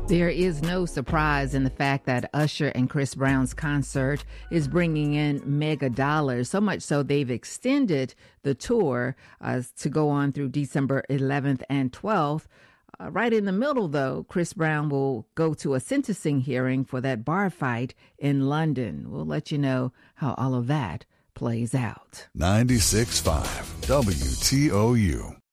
There is no surprise in the fact that Usher and Chris Brown's concert is bringing in mega dollars, so much so they've extended the tour to go on through December 11th and 12th. Right in the middle, though, Chris Brown will go to a sentencing hearing for that bar fight in London. We'll let you know how all of that plays out. 96.5 WTOU.